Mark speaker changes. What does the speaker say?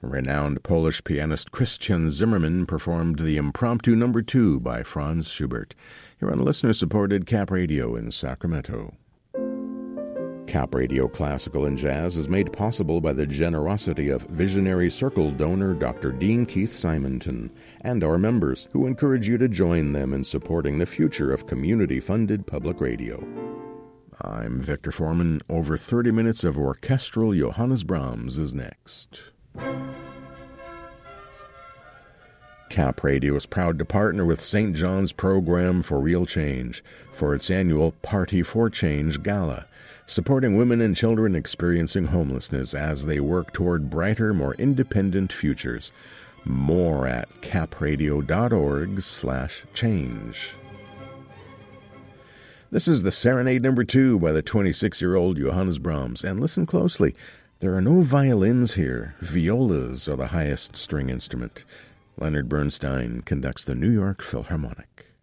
Speaker 1: Renowned Polish pianist Christian Zimmerman performed the Impromptu No. 2 by Franz Schubert, here on listener-supported Cap Radio in Sacramento. Cap Radio Classical and Jazz is made possible by the generosity of Visionary Circle donor Dr. Dean Keith Simonton and our members, who encourage you to join them in supporting the future of community-funded public radio. I'm Victor Foreman. Over 30 minutes of orchestral Johannes Brahms is next. Cap Radio is proud to partner with St. John's Program for Real Change for its annual Party for Change Gala, supporting women and children experiencing homelessness as they work toward brighter, more independent futures. More at capradio.org/change. This is the Serenade No. 2 by the 26-year-old Johannes Brahms, and listen closely. There are no violins here. Violas are the highest string instrument. Leonard Bernstein conducts the New York Philharmonic.